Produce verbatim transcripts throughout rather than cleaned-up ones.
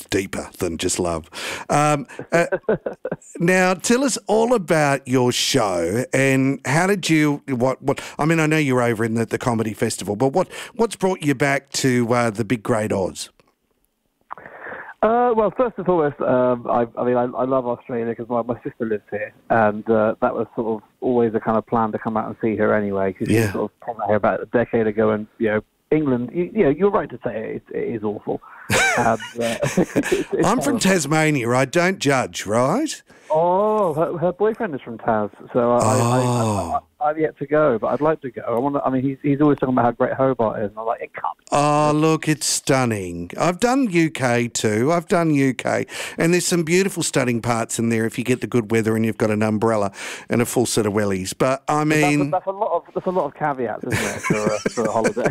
deeper than just love. Um, uh, now, tell us all about your show and how did you, what, what, I mean, I know you're over in the, the comedy festival, but what, what's brought you back to uh, the big great Oz? Uh, well, first and foremost, um, I, I mean, I, I love Australia because my, my sister lives here, and uh, that was sort of always a kind of plan to come out and see her anyway, because Yeah. she sort of came out here about a decade ago, and, you know, England, you, you know, you're right to say it, it is awful. And, uh, it's, it's I'm from terrible. Tasmania. I don't judge, right? Oh, her, her boyfriend is from Taz, so I, Oh. I, I, I, I've yet to go, but I'd like to go. I want. To, I mean, he's he's always talking about how great Hobart is, and I'm like, it can't be. Oh, look, it's stunning. I've done U K too. I've done U K. And there's some beautiful stunning parts in there if you get the good weather and you've got an umbrella and a full set of wellies. But, I mean... That's a, that's a lot of that's a lot of caveats, isn't it, for a, for a holiday?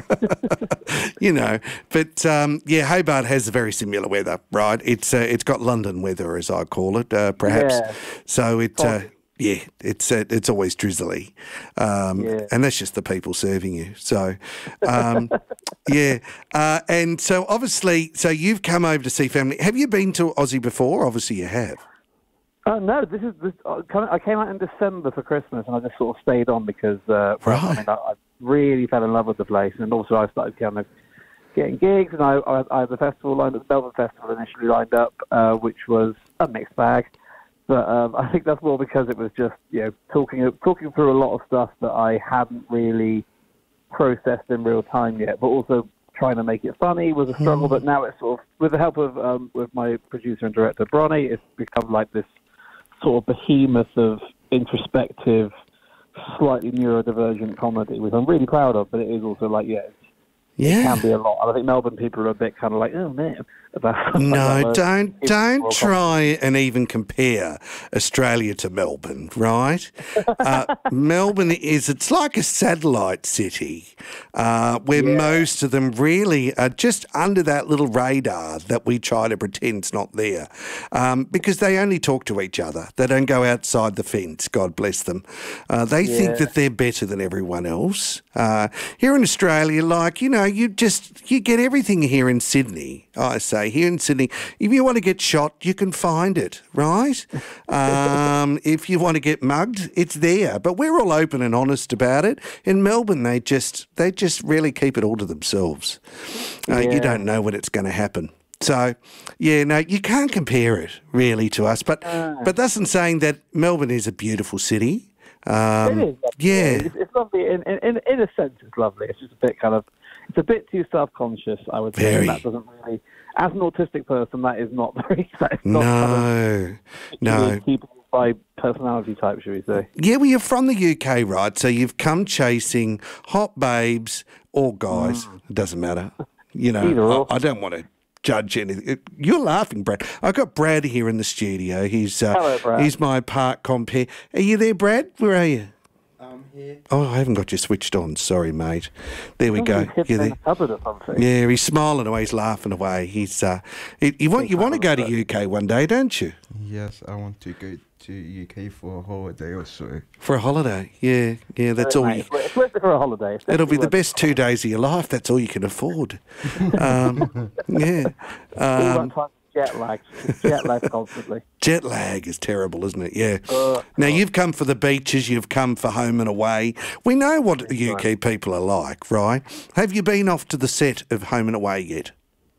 you know, but, um, yeah, Hobart has very similar weather, right? It's uh, It's got London weather, as I call it, uh, perhaps. Yeah. So it... Uh, Foggy. yeah, it's uh, it's always drizzly, um, Yeah. and that's just the people serving you. So, um, yeah, uh, and so obviously, so you've come over to see family. Have you been to Aussie before? Obviously, you have. Uh, no, this is this, uh, kind of, I came out in December for Christmas, and I just sort of stayed on because uh, well, I Right. mean, I, I really fell in love with the place, and also I started kind of getting gigs, and I, I, I had the festival lined up, the Melbourne Festival initially lined up, uh, which was a mixed bag. But um, I think that's more because it was just, you know, talking talking through a lot of stuff that I hadn't really processed in real time yet, but also trying to make it funny was a struggle. But now it's sort of, with the help of um, with my producer and director, Bronny, it's become like this sort of behemoth of introspective, slightly neurodivergent comedy, which I'm really proud of, but it is also like, yeah, Yeah. it can be a lot. And I think Melbourne people are a bit kind of like, oh, man. About, No, about don't it's don't more try and even compare Australia to Melbourne, right? Uh, Melbourne is, it's like a satellite city uh, where Yeah. most of them really are just under that little radar that we try to pretend's not there um, because they only talk to each other. They don't go outside the fence, God bless them. Uh, they think Yeah. that they're better than everyone else. Uh, here in Australia, like, you know, you just, you get everything here in Sydney, I say. Here in Sydney, if you want to get shot, you can find it, right? Um, if you want to get mugged, it's there. But we're all open and honest about it. In Melbourne, they just they just really keep it all to themselves. Uh, You Yeah. don't know when it's going to happen. So, yeah, no, you can't compare it really to us. But but that's in saying that Melbourne is a beautiful city. Um, It is lovely. Yeah. It's, it's lovely. In, in, in a sense, it's lovely. It's just a bit kind of, it's a bit too self-conscious, I would say. Very. That doesn't really, as an autistic person, that is not very, that is not kind No, of no. keepable by personality type, should we say. Yeah, well, you're from the U K, right? So you've come chasing hot babes or guys. It doesn't matter. You Either know, or. I, I don't want to judge anything. You're laughing, Brad. I've got Brad here in the studio. He's uh, Hello, Brad. he's my park compere. Are you there, Brad? Where are you? I'm here. Oh, I haven't got you switched on. Sorry, mate. There we go. He's hidden You're in there. a cupboard or something. Yeah, he's smiling away. He's laughing away. He's uh, he, you want you want to go to U K one day, don't you? Yes, I want to go to U K for a holiday or so. For a holiday. Yeah, yeah. That's all. Mate, You, it's worth- it's worth it for a holiday. It's it'll be definitely the worth best two days of your life. That's all you can afford. Um, yeah. it. All Um, that time jet lag. Jet lag constantly. jet lag is terrible, isn't it? Yeah. Uh, Now, you've come for the beaches, you've come for home and away. We know what U K people are like, right? Have you been off to the set of Home and Away yet?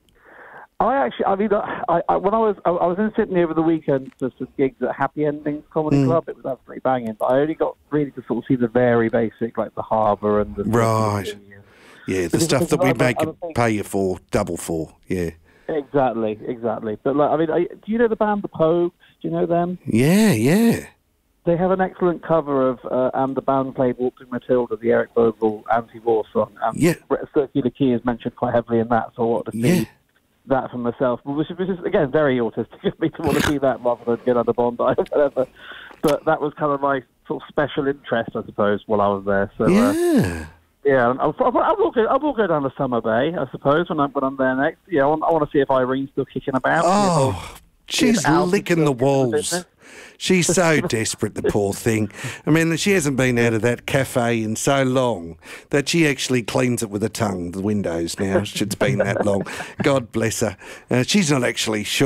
I actually, I mean, I, I when I was I, I was in Sydney over the weekend for some gigs at Happy Endings Comedy Mm. Club. It was absolutely banging, but I only got really to sort of see the very basic, like the harbour and the Right. Yeah, the Because- stuff because that we I don't- make I you don't think- pay you for, double for, yeah. Exactly, exactly. But like, I mean, I, do you know the band The Pogues? Do you know them? Yeah, yeah. They have an excellent cover of uh, "And the Band Played Waltzing Matilda," the Eric Bogle anti-war song. And Yeah. Circular Key is mentioned quite heavily in that, so I wanted to see Yeah. that for myself. Which is, which is, again, very autistic of me to want to see that rather than get under Bondi or whatever. But that was kind of my sort of special interest, I suppose, while I was there. So, uh, Yeah. yeah, and I'll, I'll, I will go. I will go down to Summer Bay, I suppose, when I'm when I'm there next. Yeah, I want, I want to see if Irene's still kicking about. Oh, she's Alf is licking still the in walls. business. She's so desperate, the poor thing. I mean, she hasn't been out of that cafe in so long that she actually cleans it with her tongue, the windows now. It's been that long. God bless her. Uh, she's not actually sure.